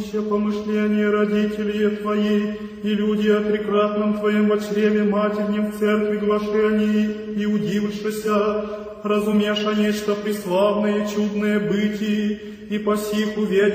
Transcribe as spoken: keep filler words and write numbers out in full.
помышления родителей Твоей, и люди о трикратном Твоем во чреве матернем в церкви глашении, и удившися, разумеша нечто преславное, чудное бытие, и по сих увидя